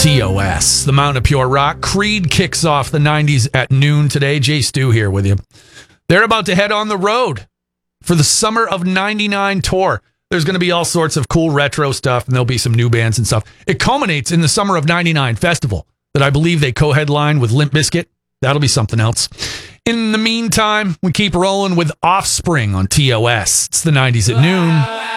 TOS, the Mountain of Pure Rock. Creed kicks off the 90s at noon today. Jay Stu here with you. They're about to head on the road for the Summer of 99 tour. There's going to be all sorts of cool retro stuff, and there'll be some new bands and stuff. It culminates in the Summer of 99 festival that I believe they co-headline with Limp Bizkit. That'll be something else. In the meantime, we keep rolling with Offspring on TOS. It's the 90s at noon.